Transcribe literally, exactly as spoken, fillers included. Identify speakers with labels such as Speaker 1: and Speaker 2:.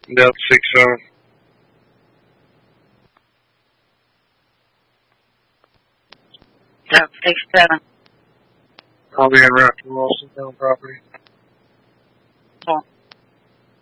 Speaker 1: Delta six seven.
Speaker 2: Delta six seven.
Speaker 1: I'll be in Raptor Wilson down property.